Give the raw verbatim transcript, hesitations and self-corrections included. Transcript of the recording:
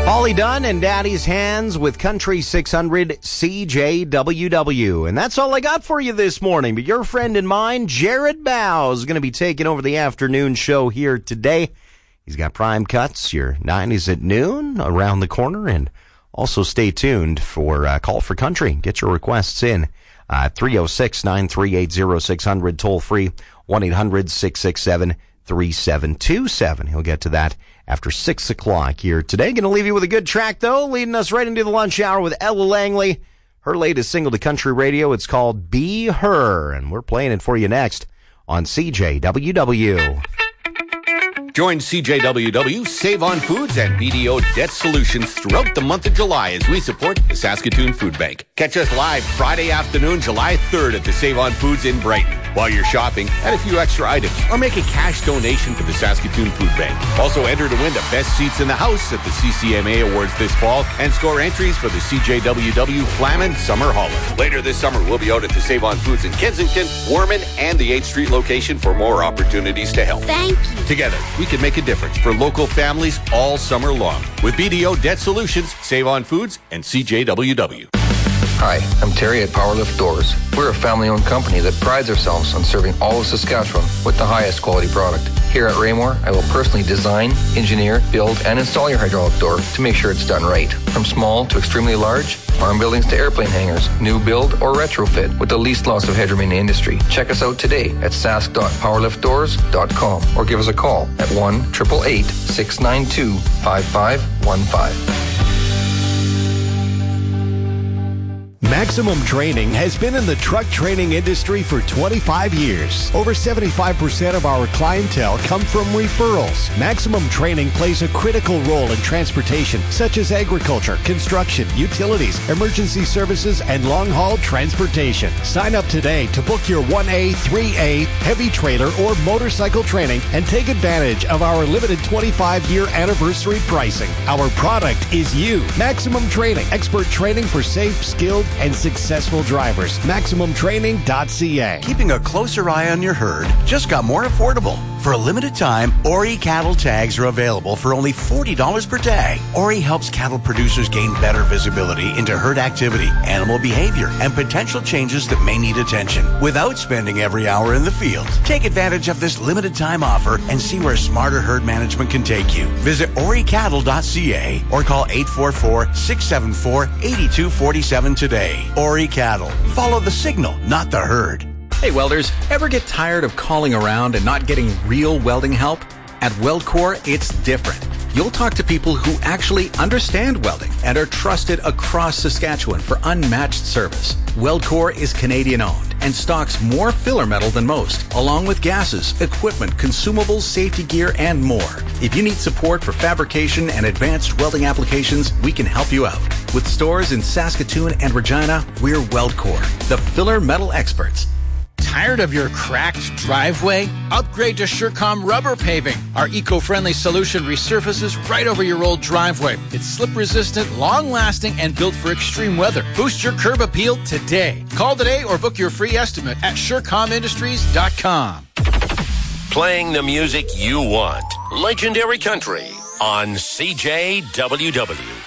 Holly Dunn and Daddy's Hands with Country six hundred C J W W. And that's all I got for you this morning. But your friend and mine, Jared Bow, is going to be taking over the afternoon show here today. He's got Prime Cuts, your nineties at noon, around the corner. And also stay tuned for uh, Call for Country. Get your requests in. Uh, three oh six, nine three eight, oh six hundred, toll free, one eight hundred, six six seven, three seven two seven. He'll get to that after six o'clock here today. Going to leave you with a good track, though, leading us right into the lunch hour with Ella Langley. Her latest single to country radio, it's called Be Her, and we're playing it for you next on C J W W. Join C J W W, Save On Foods, and B D O Debt Solutions throughout the month of July as we support the Saskatoon Food Bank. Catch us live Friday afternoon, July third at the Save On Foods in Brighton. While you're shopping, add a few extra items or make a cash donation for the Saskatoon Food Bank. Also enter to win the best seats in the house at the C C M A Awards this fall and score entries for the C J W W Flamin Summer Holiday. Later this summer, we'll be out at the Save On Foods in Kensington, Warman, and the eighth Street location for more opportunities to help. Thank you. Together, we can make a difference for local families all summer long with B D O Debt Solutions, Save On Foods, and C J W W. Hi, I'm Terry at Powerlift Doors. We're a family-owned company that prides ourselves on serving all of Saskatchewan with the highest quality product. Here at Raymore, I will personally design, engineer, build, and install your hydraulic door to make sure it's done right. From small to extremely large, farm buildings to airplane hangars, new build or retrofit with the least loss of headroom in the industry. Check us out today at sask dot powerlift doors dot com or give us a call at one eight eight eight, six nine two, five five one five. Maximum Training has been in the truck training industry for twenty-five years. Over seventy-five percent of our clientele come from referrals. Maximum Training plays a critical role in transportation, such as agriculture, construction, utilities, emergency services, and long-haul transportation. Sign up today to book your one A, three A, heavy trailer, or motorcycle training and take advantage of our limited twenty-five year anniversary pricing. Our product is you. Maximum Training, expert training for safe, skilled, and successful drivers. Maximum Training dot C A. Keeping a closer eye on your herd just got more affordable. For a limited time, Ori cattle tags are available for only forty dollars per tag. Ori helps cattle producers gain better visibility into herd activity, animal behavior, and potential changes that may need attention without spending every hour in the field. Take advantage of this limited time offer and see where smarter herd management can take you. Visit Ori cattle dot C A or call eight four four, six seven four, eight two four seven today. Ori Cattle. Follow the signal, not the herd. Hey welders, ever get tired of calling around and not getting real welding help? At WeldCore, it's different. You'll talk to people who actually understand welding and are trusted across Saskatchewan for unmatched service. WeldCore is Canadian-owned and stocks more filler metal than most, along with gases, equipment, consumables, safety gear, and more. If you need support for fabrication and advanced welding applications, we can help you out. With stores in Saskatoon and Regina, we're WeldCore, the filler metal experts. Tired of your cracked driveway? Upgrade to SureCom Rubber Paving. Our eco-friendly solution resurfaces right over your old driveway. It's slip-resistant, long-lasting, and built for extreme weather. Boost your curb appeal today. Call today or book your free estimate at sure com industries dot com. Playing the music you want. Legendary Country on C J W W.